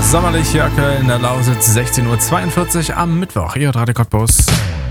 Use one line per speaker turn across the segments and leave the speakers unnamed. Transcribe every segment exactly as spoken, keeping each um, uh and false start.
sommerlich hier aktuell in der Lausitz, sechzehn Uhr zweiundvierzig am Mittwoch. Ihr hört Radio Cottbus.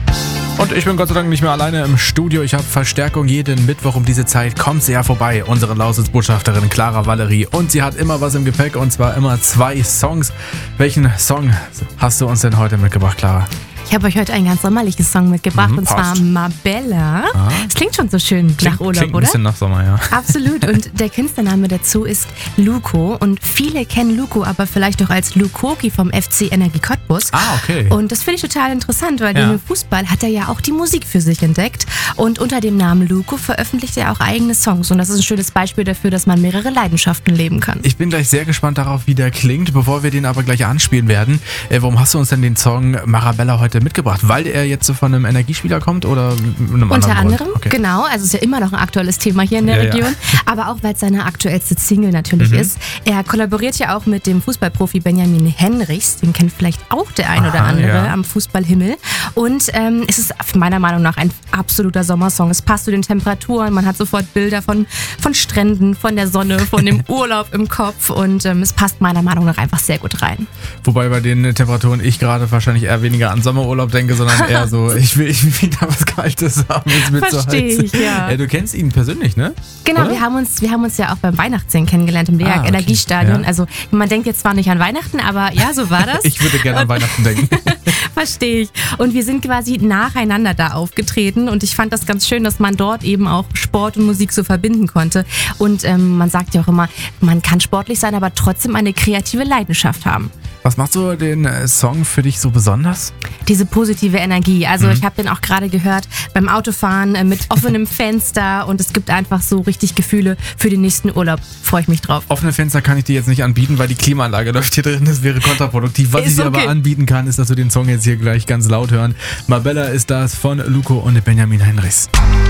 Und ich bin Gott sei Dank nicht mehr alleine im Studio. Ich habe Verstärkung jeden Mittwoch um diese Zeit. Kommt sie ja vorbei, unsere Lausitz-Botschafterin Clara Valerie. Und sie hat immer was im Gepäck, und zwar immer zwei Songs. Welchen Song hast du uns denn heute mitgebracht, Clara?
Ich habe euch heute ein ganz sommerliches Song mitgebracht,
Mhm,
und zwar
passt.
Marbella.
Ah.
Das klingt schon so schön
Klingt,
nach Urlaub,
klingt ein
oder?
bisschen nach Sommer, ja.
Absolut. Und der Künstlername dazu ist Luko. Und viele kennen Luko aber vielleicht auch als Lukoki vom F C Energie Cottbus.
Ah, okay.
Und das finde ich total interessant, weil
Ja.
neben dem Fußball hat er ja auch die Musik für sich entdeckt. Und unter dem Namen Luko veröffentlicht er auch eigene Songs. Und das ist ein schönes Beispiel dafür, dass man mehrere Leidenschaften leben kann.
Ich bin gleich sehr gespannt darauf, wie der klingt. Bevor wir den aber gleich anspielen werden, äh, warum hast du uns denn den Song Marabella heute mitgebracht? Weil er jetzt so von einem Energiespieler kommt oder einem
Unter
anderen
anderem,
Grund? Okay.
genau, also ist ja immer noch ein aktuelles Thema hier in der
Ja, ja.
Region, aber auch weil es seine aktuellste Single natürlich
Mhm.
ist. Er kollaboriert ja auch mit dem Fußballprofi Benjamin Henrichs, den kennt vielleicht auch der ein oder
Aha,
andere
ja.
am Fußballhimmel. Und ähm, es ist meiner Meinung nach ein absoluter Sommersong. Es passt zu den Temperaturen, man hat sofort Bilder von, von Stränden, von der Sonne, von dem Urlaub im Kopf, und ähm, es passt meiner Meinung nach einfach sehr gut rein.
Wobei bei den Temperaturen ich gerade wahrscheinlich eher weniger an Sommerurlaub denke, sondern eher so, ich will, ich will wieder was Kaltes haben. Es wird so
Verstehe
heiß.
ich, ja.
Äh, du kennst ihn persönlich, ne?
Genau,
Oder?
wir haben, uns, wir haben uns ja auch beim Weihnachtssingen kennengelernt im Leag
Ah, okay.
Energiestadion.
Ja.
Also man denkt jetzt zwar nicht an Weihnachten, aber ja, so war das.
Ich würde gerne an Weihnachten denken.
Verstehe ich. Und wir sind quasi nacheinander da aufgetreten, und ich fand das ganz schön, dass man dort eben auch Sport und Musik so verbinden konnte. Und ähm, man sagt ja auch immer, man kann sportlich sein, aber trotzdem eine kreative Leidenschaft haben.
Was macht so den äh, Song für dich so besonders?
Diese positive Energie. Also
Mhm.
ich habe den auch gerade gehört beim Autofahren äh, mit offenem Fenster, und es gibt einfach so richtig Gefühle für den nächsten Urlaub. Freue ich mich drauf.
Offene Fenster kann ich dir jetzt nicht anbieten, weil die Klimaanlage läuft hier drin. Das wäre kontraproduktiv. Was
Ist
ich dir
okay.
aber anbieten kann, ist, dass wir den Song jetzt hier gleich ganz laut hören. Marbella ist das von Luko und Benjamin Henrichs.